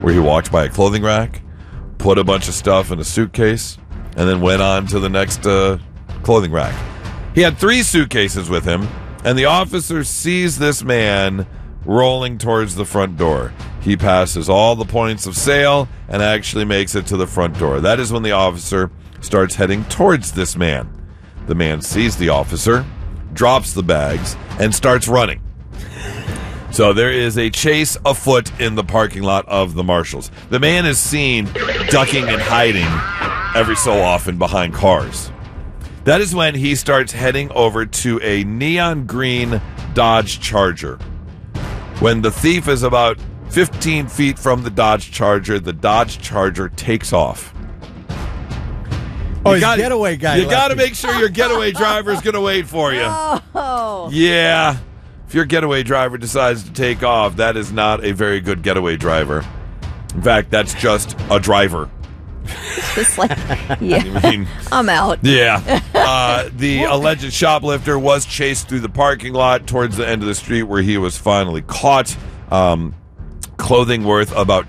where he walked by a clothing rack, put a bunch of stuff in a suitcase, and then went on to the next clothing rack. He had 3 suitcases with him, and the officer sees this man rolling towards the front door. He passes all the points of sale and actually makes it to the front door. That is when the officer starts heading towards this man. The man sees the officer, drops the bags, and starts running. So there is a chase afoot in the parking lot of the Marshalls. The man is seen ducking and hiding every so often behind cars. That is when he starts heading over to a neon green Dodge Charger. When the thief is about 15 feet from the Dodge Charger takes off. Oh, he's getaway guy. You got to make sure your getaway driver is going to wait for you. Oh. Yeah. If your getaway driver decides to take off, that is not a very good getaway driver. In fact, that's just a driver. Just like, yeah, I mean, I'm out. Yeah. The alleged shoplifter was chased through the parking lot towards the end of the street where he was finally caught. Clothing worth about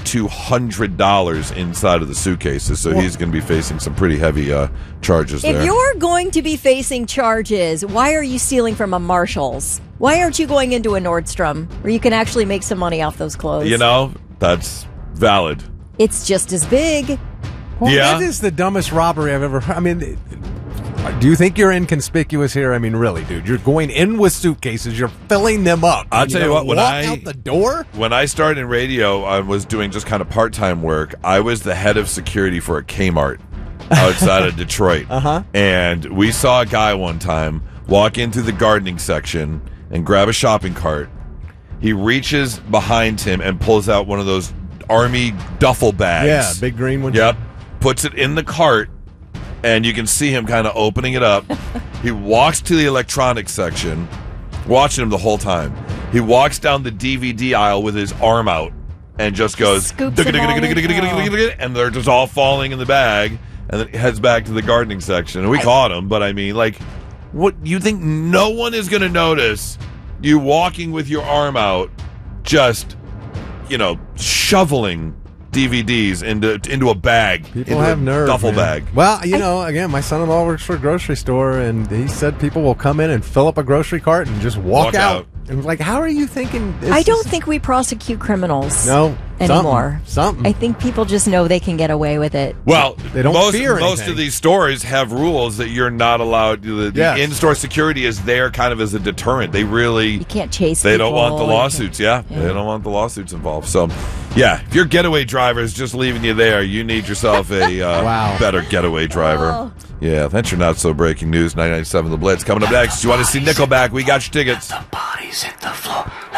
$2,200 inside of the suitcases, so he's going to be facing some pretty heavy charges there. If you're going to be facing charges, why are you stealing from a Marshall's? Why aren't you going into a Nordstrom where you can actually make some money off those clothes? You know, that's valid. It's just as big. Well, Yeah. that is the dumbest robbery I've ever heard. I mean, do you think you're inconspicuous here? I mean, really, dude. You're going in with suitcases. You're filling them up. I'll tell you what, when walk out the door? When I started in radio, I was doing just kind of part-time work. I was the head of security for a Kmart outside of Detroit. And we saw a guy one time walk into the gardening section and grab a shopping cart. He reaches behind him and pulls out one of those army duffel bags. Yeah, big green one. Yep. Puts it in the cart, and you can see him kind of opening it up. He walks to the electronics section, watching him the whole time. He walks down the DVD aisle with his arm out and just goes, Scoops them all in. and they're just all falling in the bag, and then heads back to the gardening section. And we caught him, but I mean, like, what, you think no one is going to notice you walking with your arm out, just, shoveling DVDs into a bag. People into have a nerve. duffel man. bag. Well, again, my son-in-law works for a grocery store, and he said people will come in and fill up a grocery cart and just walk out. And like, how are you thinking? I don't think we prosecute criminals anymore. Something. I think people just know they can get away with it. Well, they don't fear most anything. of these stores have rules that you're not allowed. The in-store security is there kind of as a deterrent. They really You can't chase They people. don't want the lawsuits. They don't want the lawsuits involved. So, yeah, if your getaway driver is just leaving you there, you need yourself a better getaway driver. Oh. Yeah, that's your not-so-breaking news. 99.7 The Blitz. Coming up next, you want to see Nickelback? We got your tickets. The bodies hit the floor.